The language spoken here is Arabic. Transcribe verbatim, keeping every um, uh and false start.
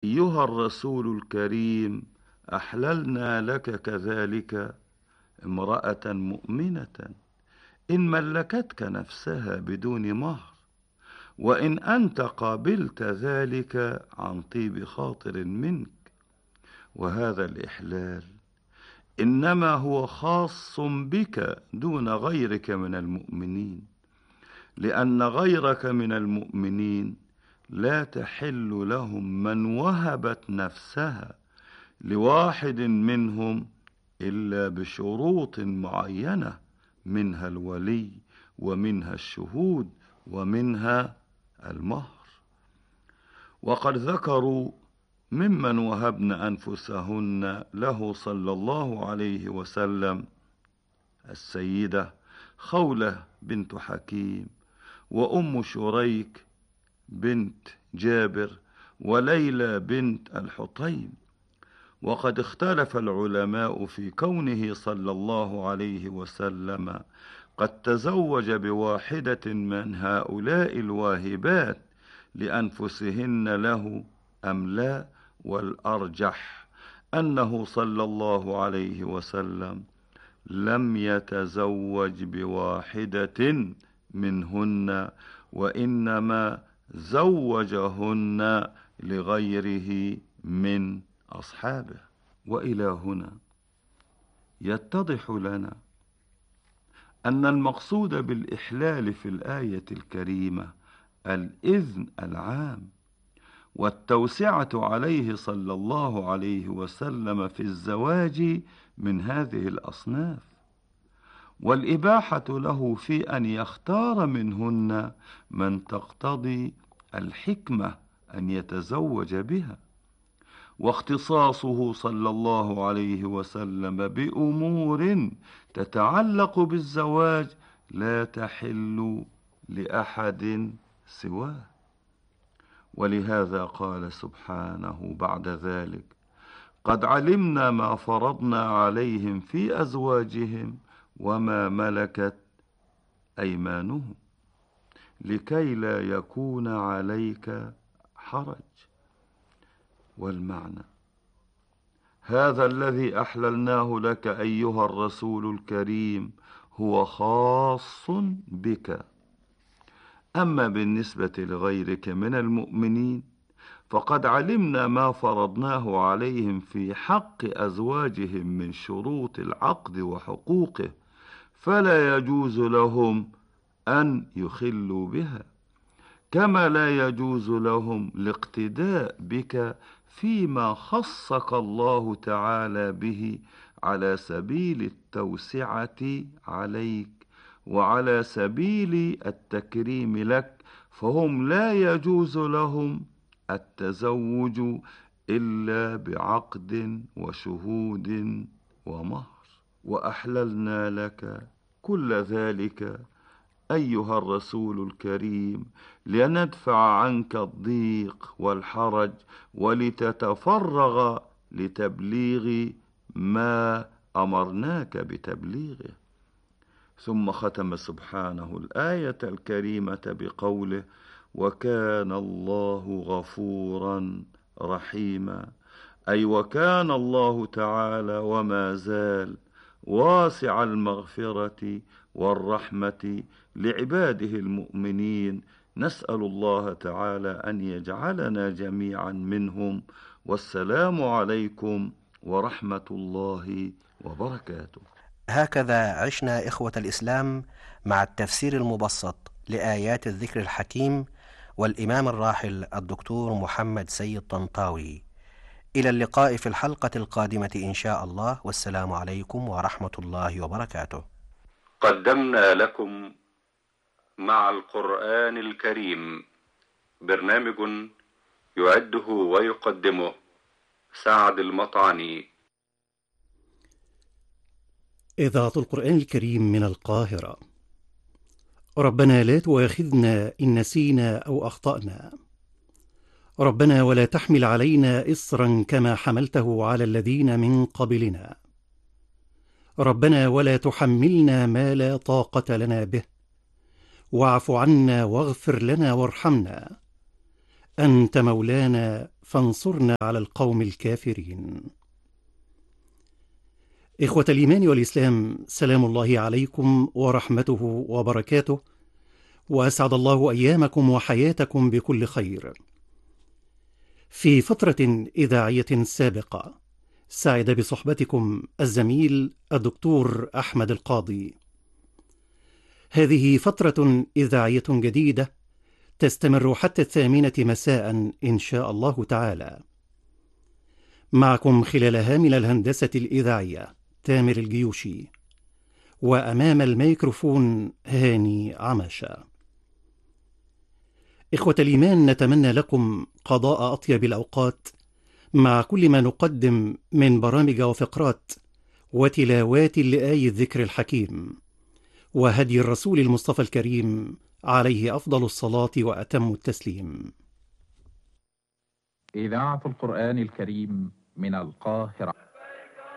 أيها الرسول الكريم، أحللنا لك كذلك امرأة مؤمنة إن ملكتك نفسها بدون مهر، وإن أنت قابلت ذلك عن طيب خاطر منك. وهذا الإحلال إنما هو خاص بك دون غيرك من المؤمنين، لأن غيرك من المؤمنين لا تحل لهم من وهبت نفسها لواحد منهم إلا بشروط معينة، منها الولي ومنها الشهود ومنها المهر. وقد ذكروا ممن وهبن أنفسهن له صلى الله عليه وسلم السيدة خولة بنت حكيم، وأم شريك بنت جابر، وليلى بنت الحطيم. وقد اختلف العلماء في كونه صلى الله عليه وسلم قد تزوج بواحدة من هؤلاء الواهبات لأنفسهن له أم لا، والأرجح أنه صلى الله عليه وسلم لم يتزوج بواحدة منهن، وإنما زوجهن لغيره من أصحابه. وإلى هنا يتضح لنا أن المقصود بالإحلال في الآية الكريمة الإذن العام والتوسعة عليه صلى الله عليه وسلم في الزواج من هذه الأصناف، والإباحة له في أن يختار منهن من تقتضي الحكمة أن يتزوج بها، واختصاصه صلى الله عليه وسلم بأمور تتعلق بالزواج لا تحل لأحد سواه. ولهذا قال سبحانه بعد ذلك: قد علمنا ما فرضنا عليهم في أزواجهم وما ملكت أيمانهم لكي لا يكون عليك حرج. والمعنى: هذا الذي أحللناه لك أيها الرسول الكريم هو خاص بك. أما بالنسبة لغيرك من المؤمنين فقد علمنا ما فرضناه عليهم في حق أزواجهم من شروط العقد وحقوقه، فلا يجوز لهم أن يخلوا بها، كما لا يجوز لهم الاقتداء بك فيما خصك الله تعالى به على سبيل التوسعة عليك وعلى سبيل التكريم لك، فهم لا يجوز لهم التزوج إلا بعقد وشهود ومهر. وأحللنا لك كل ذلك أيها الرسول الكريم لندفع عنك الضيق والحرج ولتتفرغ لتبليغ ما أمرناك بتبليغه. ثم ختم سبحانه الآية الكريمة بقوله: وكان الله غفورا رحيما، أي وكان الله تعالى وما زال واسع المغفرة والرحمة لعباده المؤمنين. نسأل الله تعالى أن يجعلنا جميعا منهم. والسلام عليكم ورحمة الله وبركاته. هكذا عشنا إخوة الإسلام مع التفسير المبسط لآيات الذكر الحكيم والإمام الراحل الدكتور محمد سيد طنطاوي. إلى اللقاء في الحلقة القادمة إن شاء الله، والسلام عليكم ورحمة الله وبركاته. قدمنا لكم مع القرآن الكريم برنامج يعده ويقدمه سعد المطعني. إذاعة القرآن الكريم من القاهرة. ربنا لا تؤاخذنا إن نسينا أو أخطأنا. ربنا ولا تحمل علينا إصرا كما حملته على الذين من قبلنا. ربنا ولا تحملنا ما لا طاقة لنا به، واعف عنا واغفر لنا وارحمنا، أنت مولانا فانصرنا على القوم الكافرين. إخوة الإيمان والإسلام، سلام الله عليكم ورحمته وبركاته، وأسعد الله أيامكم وحياتكم بكل خير. في فترة إذاعية سابقة سعد بصحبتكم الزميل الدكتور أحمد القاضي. هذه فترة إذاعية جديدة تستمر حتى الثامنة مساء إن شاء الله تعالى. معكم خلالها من الهندسة الإذاعية تامر الجيوشي، وأمام الميكروفون هاني عماشة. إخوة الإيمان، نتمنى لكم قضاء أطيب الأوقات مع كل ما نقدم من برامج وفقرات وتلاوات لآي الذكر الحكيم وهدي الرسول المصطفى الكريم عليه أفضل الصلاة وأتم التسليم. إذاعة القرآن الكريم من القاهرة.